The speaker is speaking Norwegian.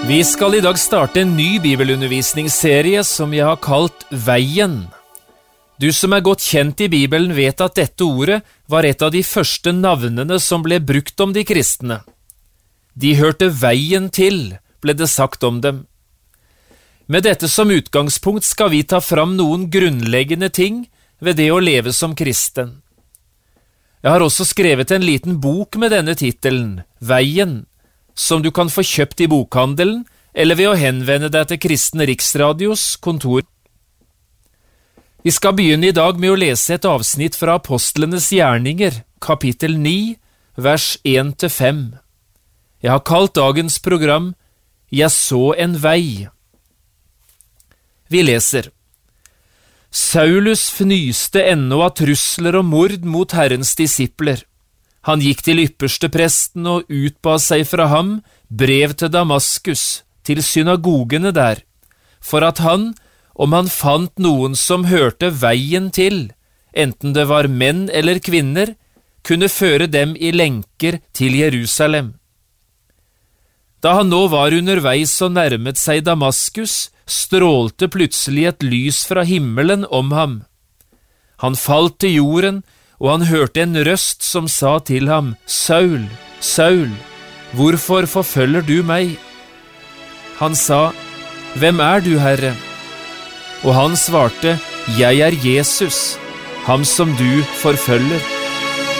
Vi skal i dag starte en ny bibelundervisningsserie som jeg har kalt Veien. Du som er godt kjent i Bibelen vet at dette ordet var et av de første navnene som ble brukt om de kristne. De hørte veien til, ble det sagt om dem. Med dette som utgangspunkt skal vi ta fram noen grunnleggende ting ved det å leve som kristen. Jeg har også skrevet en liten bok med denne titelen, Veien, som du kan få kjøpt i bokhandelen eller ved å henvende deg til Kristen Riksradios kontor. Vi skal begynne i dag med å lese et avsnitt fra Apostlenes gjerninger, kapittel 9, vers 1-5. Jeg har kalt dagens program «Jeg så en vei». Vi leser: Saulus fnyste ennå av trusler og mord mot Herrens disipler. Han gikk til ypperstepresten og utba seg fra ham brev til Damaskus, til synagogene der, for at han, om han fant noen som hørte veien til, enten det var menn eller kvinner, kunne føre dem i lenker til Jerusalem. Da han nå var underveis og nærmet seg Damaskus, strålte plutselig et lys fra himmelen om ham. Han falt til jorden, og han hørte en røst som sa til ham, «Saul, Saul, hvorfor forfølger du meg?» Han sa, «Hvem er du, Herre?» Og han svarte, «Jeg er Jesus, ham som du forfølger.»